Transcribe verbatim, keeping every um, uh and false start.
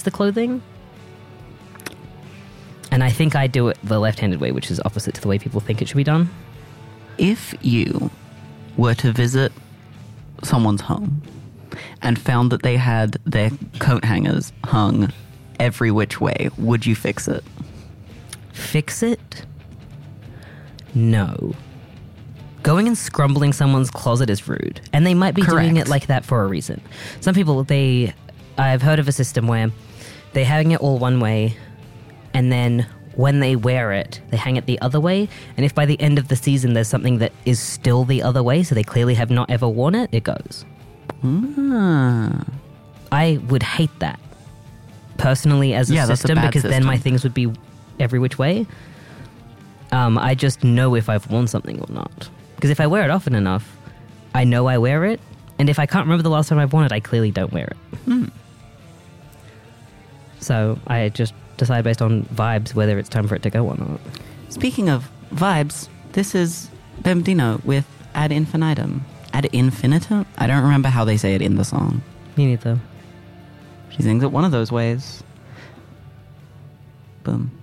the clothing. And I think I do it the left-handed way, which is opposite to the way people think it should be done. If you were to visit someone's home and found that they had their coat hangers hung every which way, would you fix it? Fix it? No. Going and scrumbling someone's closet is rude. And they might be Correct. doing it like that for a reason. Some people, they... I've heard of a system where they hang it all one way, and then when they wear it, they hang it the other way. And if by the end of the season there's something that is still the other way, so they clearly have not ever worn it, it goes. Ah. I would hate that, personally, as a Yeah, that's a system, bad because then my system. things would be every which way. Um, I just know if I've worn something or not. Because if I wear it often enough, I know I wear it. And if I can't remember the last time I've worn it, I clearly don't wear it. Hmm. So I just decide based on vibes whether it's time for it to go or not. Speaking of vibes, this is Bambino with Ad Infinitum. Ad Infinitum? I don't remember how they say it in the song. Me neither. She sings it one of those ways. Boom.